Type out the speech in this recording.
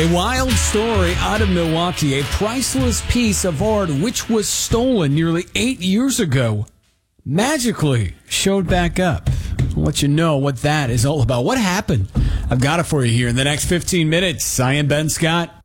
A wild story out of Milwaukee, a priceless piece of art which was stolen nearly 8 years ago, magically showed back up. I'll let you know what that is all about. What happened? I've got it for you here in the next 15 minutes. I am Ben Scott.